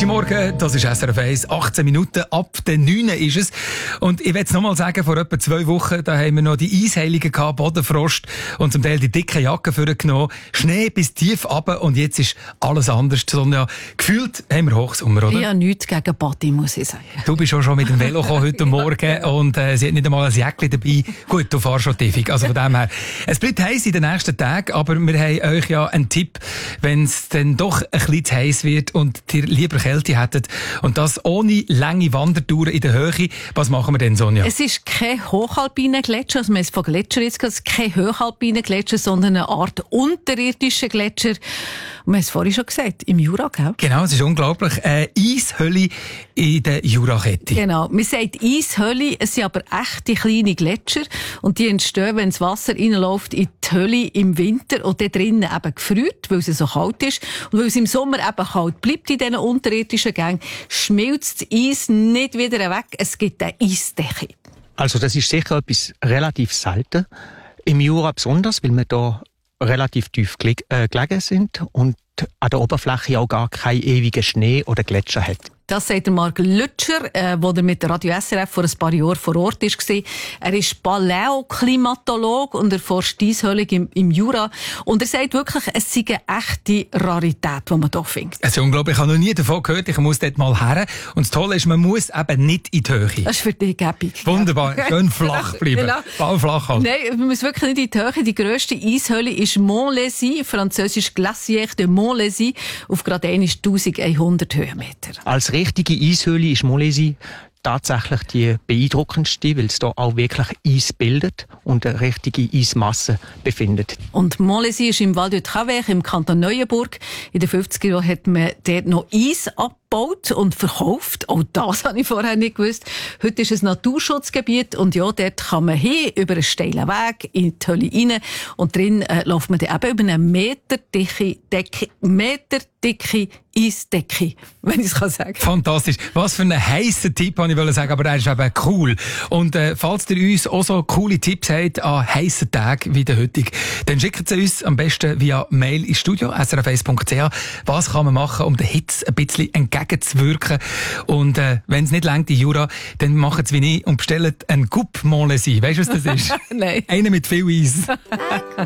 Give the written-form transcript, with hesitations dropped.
Morgen, das ist SRF 1, 18 Minuten ab den 9 ist es. Und ich will es nochmal sagen, vor etwa 2 Wochen, da haben wir noch die Eisheiligen gehabt, Bodenfrost und zum Teil die dicken Jacken vorgenommen, Schnee bis tief runter und jetzt ist alles anders. Sonja, gefühlt haben wir Hochsommer, oder? Ja, nichts gegen Body, muss ich sagen. Du bist auch schon mit dem Velo gekommen heute Morgen und sie hat nicht einmal ein Jäckchen dabei. Gut, du fährst schon tiefig, also von dem her. Es bleibt heiß in den nächsten Tagen, aber wir haben euch ja einen Tipp, wenn es dann doch ein bisschen zu heiß wird und ihr lieber Kälte hättet und das ohne lange Wandertouren in der Höhe. Was machen wir denn, Sonja? Es ist kein hochalpiner Gletscher, also wir haben es von Gletscher jetzt gesagt, es ist kein hochalpiner Gletscher, sondern eine Art unterirdischer Gletscher. Und wir haben es vorhin schon gesagt, im Jura, gell? Genau, es ist unglaublich. Eine Eishöhle in der Jurakette. Genau. Man sagt Eishöhle, es sind aber echte kleine Gletscher und die entstehen, wenn das Wasser reinläuft in die Höhle im Winter und dort drinnen eben gefriert, weil es so kalt ist. Und weil es im Sommer eben kalt bleibt in diesen unterirdischen Gängen, schmilzt das Eis nicht wieder weg. Es gibt eine Eisdecke. Also das ist sicher etwas relativ selten. Im Jura besonders, weil wir da relativ tief gelegen sind und an der Oberfläche auch gar keinen ewigen Schnee oder Gletscher hat. Das sagt der Marc Lütscher, der mit der Radio SRF vor ein paar Jahren vor Ort war. Er ist Paläoklimatolog und erforscht die Eishöhle im Jura. Und er sagt wirklich, es sei eine echte Rarität, die man hier findet. Es ist unglaublich, ich habe noch nie davon gehört, ich muss dort mal her. Und das Tolle ist, man muss eben nicht in die Höhe. Das ist für dich gäbig. Wunderbar, schön flach bleiben. Genau. Ball flach halt. Nein, man muss wirklich nicht in die Höhe. Die grösste Eishöhle ist Montlhéry, französisch Glacière de Montlhéry, auf gerade 1100 Höhenmeter. Als richtige Eishöhle ist Montlhéry tatsächlich die beeindruckendste, weil es da auch wirklich Eis bildet und eine richtige Eismasse befindet. Und Montlhéry ist im Val de Travers im Kanton Neuenburg. In den 50er Jahren hat man dort noch Eis abgebaut und verkauft. Auch das habe ich vorher nicht gewusst. Heute ist es ein Naturschutzgebiet und ja, dort kann man hin über einen steilen Weg in die Höhle rein und drin läuft man dann eben über eine meterdicke Eisdecke, wenn ich es sagen kann. Fantastisch. Was für einen heissen Tipp, wollte ich sagen, aber der ist eben cool. Und falls ihr uns auch so coole Tipps habt an heissen Tagen wie der heutige, dann schickt sie uns am besten via Mail ins Studio, srf1.ch. Was kann man machen, um der Hitze ein bisschen entgegenzuwirken? Und wenn es nicht reicht in Jura, dann macht es wie ich und bestellt einen Coupe Montlhéry. Weißt du, was das ist? Nein. Einer mit viel Eis.